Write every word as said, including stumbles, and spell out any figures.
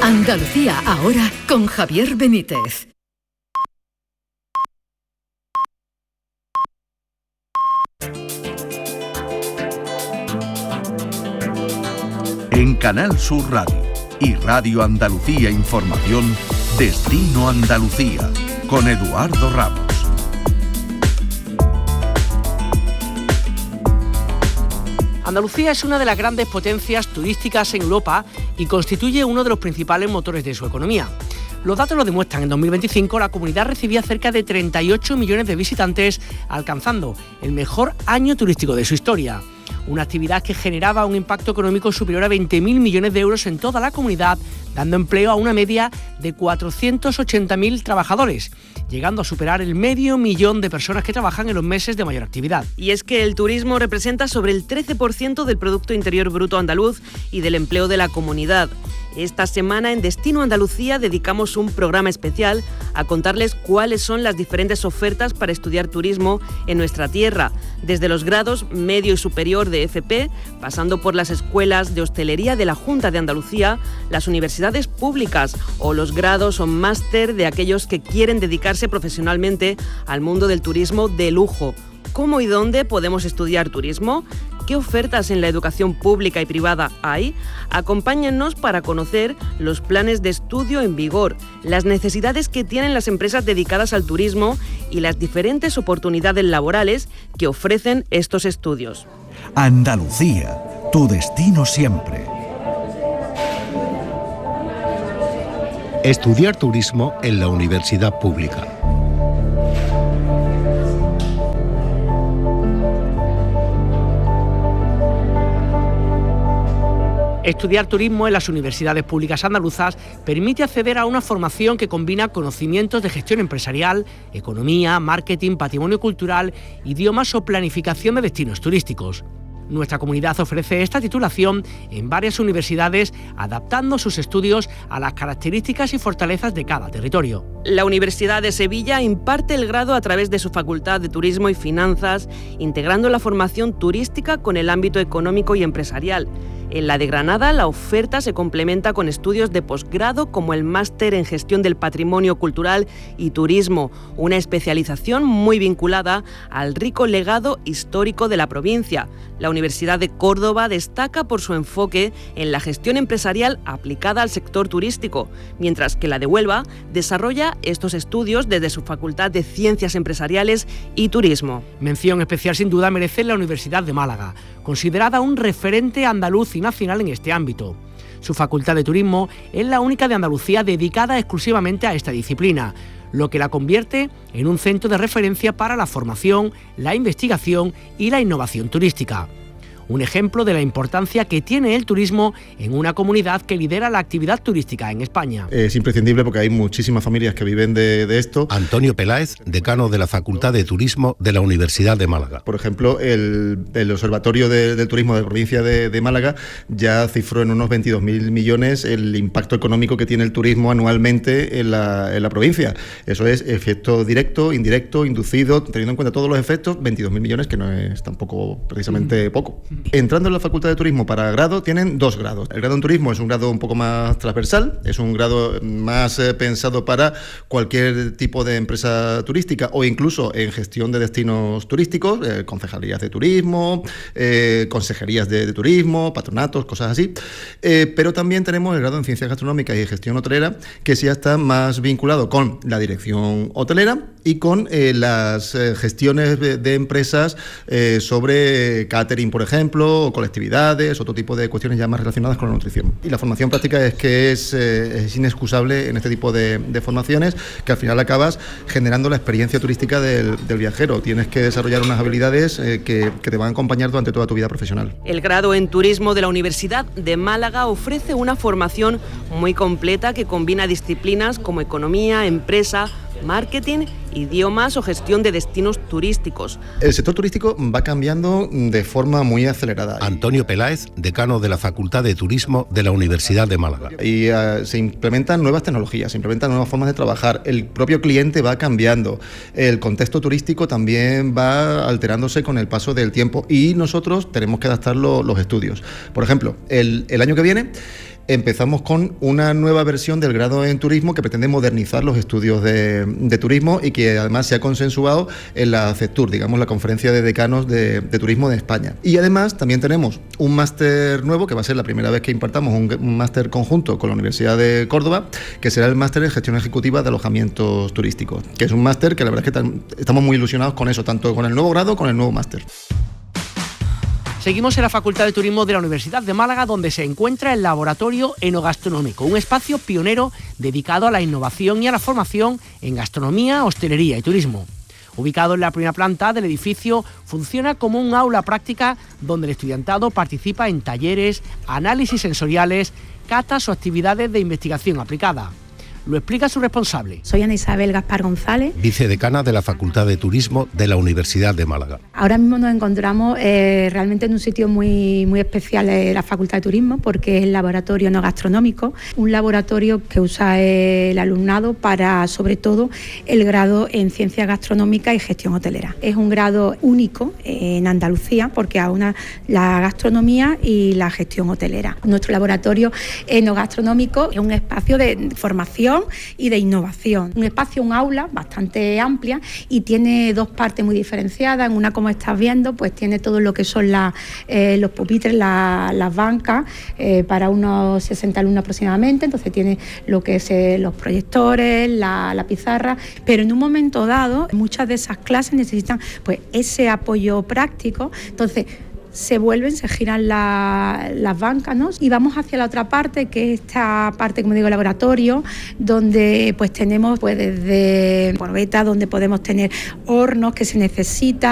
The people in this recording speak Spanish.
Andalucía ahora con Javier Benítez. En Canal Sur Radio y Radio Andalucía Información, Destino Andalucía, con Eduardo Ramos. Andalucía es una de las grandes potencias turísticas en Europa y constituye uno de los principales motores de su economía. Los datos lo demuestran. En dos mil veinticinco la comunidad recibía cerca de treinta y ocho millones de visitantes, alcanzando el mejor año turístico de su historia. Una actividad que generaba un impacto económico superior a veinte mil millones de euros en toda la comunidad, dando empleo a una media de cuatrocientos ochenta mil trabajadores, llegando a superar el medio millón de personas que trabajan en los meses de mayor actividad. Y es que el turismo representa sobre el trece por ciento del Producto Interior Bruto andaluz y del empleo de la comunidad. Esta semana en Destino Andalucía dedicamos un programa especial a contarles cuáles son las diferentes ofertas para estudiar turismo en nuestra tierra, desde los grados medio y superior de F P, pasando por las escuelas de hostelería de la Junta de Andalucía, las universidades públicas o los grados o máster de aquellos que quieren dedicarse profesionalmente al mundo del turismo de lujo. ¿Cómo y dónde podemos estudiar turismo? ¿Qué ofertas en la educación pública y privada hay? Acompáñennos para conocer los planes de estudio en vigor, las necesidades que tienen las empresas dedicadas al turismo y las diferentes oportunidades laborales que ofrecen estos estudios. Andalucía, tu destino siempre. Estudiar turismo en la universidad pública. Estudiar turismo en las universidades públicas andaluzas permite acceder a una formación que combina conocimientos de gestión empresarial, economía, marketing, patrimonio cultural, idiomas o planificación de destinos turísticos. Nuestra comunidad ofrece esta titulación en varias universidades, adaptando sus estudios a las características y fortalezas de cada territorio. La Universidad de Sevilla imparte el grado a través de su Facultad de Turismo y Finanzas, integrando la formación turística con el ámbito económico y empresarial. En la de Granada, la oferta se complementa con estudios de posgrado como el Máster en Gestión del Patrimonio Cultural y Turismo, una especialización muy vinculada al rico legado histórico de la provincia. La Universidad de Córdoba destaca por su enfoque en la gestión empresarial aplicada al sector turístico, mientras que la de Huelva desarrolla estos estudios desde su Facultad de Ciencias Empresariales y Turismo. Mención especial sin duda merece la Universidad de Málaga, considerada un referente andaluz y nacional en este ámbito. Su Facultad de Turismo es la única de Andalucía dedicada exclusivamente a esta disciplina, lo que la convierte en un centro de referencia para la formación, la investigación y la innovación turística. Un ejemplo de la importancia que tiene el turismo en una comunidad que lidera la actividad turística en España. Es imprescindible porque hay muchísimas familias que viven de, de esto. Antonio Peláez, decano de la Facultad de Turismo de la Universidad de Málaga. Por ejemplo, el, el Observatorio de, del Turismo de la provincia de, de Málaga ya cifró en unos veintidós mil millones el impacto económico que tiene el turismo anualmente en la, en la provincia. Eso es efecto directo, indirecto, inducido, teniendo en cuenta todos los efectos, veintidós mil millones, que no es tampoco precisamente poco. Entrando en la Facultad de Turismo para grado, tienen dos grados. El grado en Turismo es un grado un poco más transversal, es un grado más eh, pensado para cualquier tipo de empresa turística o incluso en gestión de destinos turísticos, eh, concejalías de turismo, eh, consejerías de, de turismo, patronatos, cosas así. Eh, pero también tenemos el grado en Ciencias Gastronómicas y Gestión Hotelera, que sí está más vinculado con la dirección hotelera y con eh, las eh, gestiones de, de empresas eh, sobre catering, por ejemplo, o colectividades, otro tipo de cuestiones ya más relacionadas con la nutrición. Y la formación práctica es que es, eh, es inexcusable en este tipo de, de formaciones, que al final acabas generando la experiencia turística del, del viajero. Tienes que desarrollar unas habilidades eh, que, que te van a acompañar durante toda tu vida profesional. El grado en Turismo de la Universidad de Málaga ofrece una formación muy completa que combina disciplinas como economía, empresa, marketing, idiomas o gestión de destinos turísticos. El sector turístico va cambiando de forma muy acelerada. Antonio Peláez, decano de la Facultad de Turismo de la Universidad de Málaga. Y uh, se implementan nuevas tecnologías, se implementan nuevas formas de trabajar, el propio cliente va cambiando, el contexto turístico también va alterándose con el paso del tiempo y nosotros tenemos que adaptar lo, los estudios. Por ejemplo, el, el año que viene Empezamos con una nueva versión del grado en turismo que pretende modernizar los estudios de, de turismo y que además se ha consensuado en la CETUR, digamos la Conferencia de Decanos de, de Turismo de España. Y además también tenemos un máster nuevo que va a ser la primera vez que impartamos un, un máster conjunto con la Universidad de Córdoba, que será el máster en Gestión Ejecutiva de Alojamientos Turísticos, que es un máster que la verdad es que tam- estamos muy ilusionados con eso, tanto con el nuevo grado como con el nuevo máster. Seguimos en la Facultad de Turismo de la Universidad de Málaga, donde se encuentra el Laboratorio Enogastronómico, un espacio pionero dedicado a la innovación y a la formación en gastronomía, hostelería y turismo. Ubicado en la primera planta del edificio, funciona como un aula práctica donde el estudiantado participa en talleres, análisis sensoriales, catas o actividades de investigación aplicada. Lo explica su responsable. Soy Ana Isabel Gaspar González, vicedecana de la Facultad de Turismo de la Universidad de Málaga. Ahora mismo nos encontramos eh, realmente en un sitio muy, muy especial de la Facultad de Turismo, porque es el laboratorio enogastronómico, un laboratorio que usa el alumnado para, sobre todo, el grado en Ciencias Gastronómicas y Gestión Hotelera. Es un grado único en Andalucía porque aúna la gastronomía y la gestión hotelera. Nuestro laboratorio enogastronómico es un espacio de formación y de innovación. Un espacio, un aula bastante amplia y tiene dos partes muy diferenciadas. En una, como estás viendo, pues tiene todo lo que son la, eh, los pupitres, la, las bancas, eh, para unos sesenta alumnos aproximadamente. Entonces tiene lo que es eh, los proyectores, la, la pizarra, pero en un momento dado muchas de esas clases necesitan pues ese apoyo práctico. Entonces se vuelven, se giran la, las bancas, ¿no? Y vamos hacia la otra parte, que es esta parte, como digo, laboratorio, donde pues tenemos pues desde borbetas, donde podemos tener hornos que se necesitan.